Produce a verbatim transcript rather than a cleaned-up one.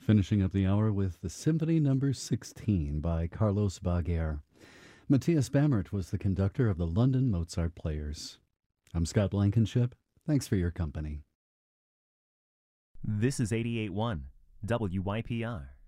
Finishing up the hour with the Symphony Number sixteen by Carlos Baguer. Matthias Bammert was the conductor of the London Mozart Players. I'm Scott Blankenship. Thanks for your company. This is eighty-eight point one W Y P R.